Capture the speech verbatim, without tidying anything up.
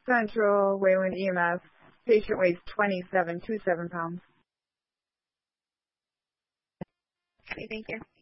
Central, Wayland E M S. Patient weighs twenty-seven point two seven pounds. Okay, thank you.